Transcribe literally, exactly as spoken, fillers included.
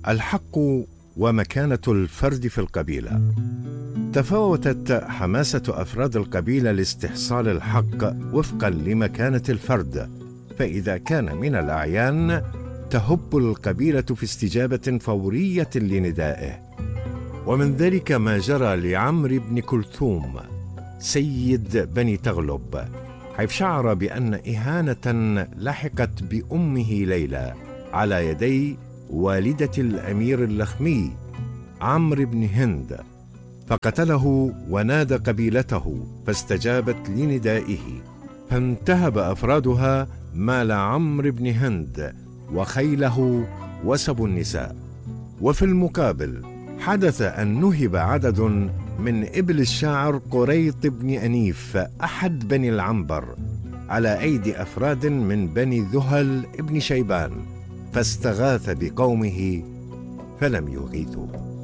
الحق ومكانة الفرد في القبيلة. تفاوتت حماسة أفراد القبيلة لاستحصال الحق وفقا لمكانة الفرد، فإذا كان من الأعيان تهب القبيلة في استجابة فورية لندائه، ومن ذلك ما جرى لعمرو بن كلثوم سيد بني تغلب، حيث شعر بأن إهانة لحقت بأمه ليلى على يدي والدة الأمير اللخمي عمرو بن هند، فقتله ونادى قبيلته فاستجابت لندائه، فانتهب أفرادها مال عمرو بن هند وخيله وسبوا النساء. وفي المقابل حدث أن نهب عدد من إبل الشاعر قريط بن أنيف أحد بني العنبر على أيدي أفراد من بني ذهل بن شيبان، فاستغاث بقومه فلم يغيثوه.